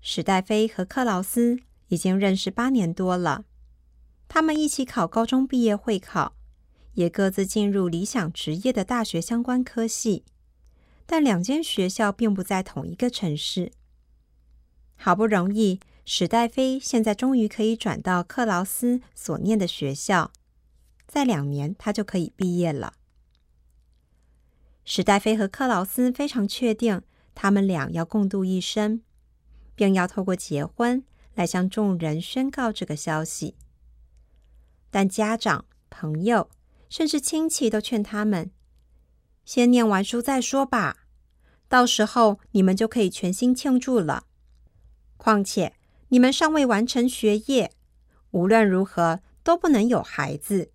史黛菲和克劳斯已经认识8年多了，他们一起考高中毕业会考，也各自进入理想职业的大学相关科系，但2间学校并不在同一个城市。好不容易，史黛菲现在终于可以转到克劳斯所念的学校，再2年她就可以毕业了。史黛菲和克劳斯非常确定他们俩要共度一生，并要透过结婚来向众人宣告这个消息。但家长、朋友甚至亲戚都劝他们先念完书再说吧，到时候你们就可以全心庆祝了。况且你们尚未完成学业，无论如何都不能有孩子。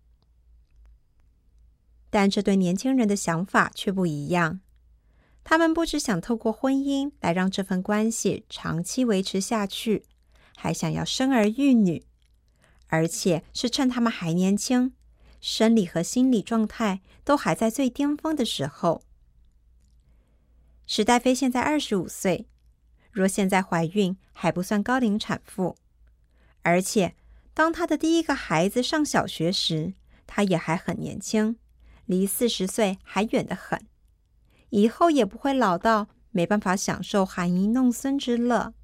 但这对年轻人的想法却不一样，他们不只想透过婚姻来让这份关系长期维持下去，还想要生儿育女，而且是趁他们还年轻，生理和心理状态都还在最巅峰的时候。史黛菲现在25岁，若现在怀孕还不算高龄产妇，而且当她的第一个孩子上小学时，她也还很年轻，离40岁还远得很，以后也不会老到没办法享受含饴弄孙之乐。